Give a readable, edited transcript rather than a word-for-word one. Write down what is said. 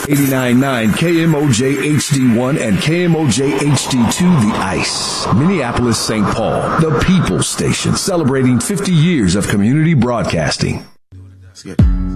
89.9 KMOJ HD1 and KMOJ HD2 The Ice. Minneapolis, St. Paul, the People's Station, celebrating 50 years of community broadcasting. Let's get it.